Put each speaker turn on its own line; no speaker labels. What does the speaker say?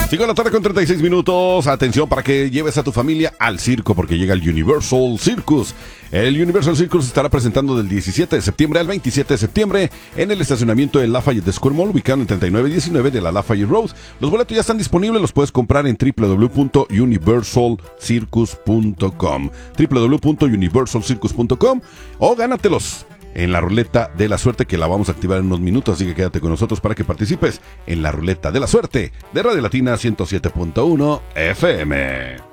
5 de la tarde con 36 minutos. Atención para que lleves a tu familia al circo porque llega el Universal Circus. El Universal Circus estará presentando del 17 de septiembre al 27 de septiembre en el estacionamiento de Lafayette Square Mall, ubicado en 3919 de la Lafayette Road. Los boletos ya están disponibles, los puedes comprar en www.universalcircus.com www.universalcircus.com o gánatelos en la ruleta de la suerte, que la vamos a activar en unos minutos, así que quédate con nosotros para que participes en la ruleta de la suerte de Radio Latina 107.1 FM.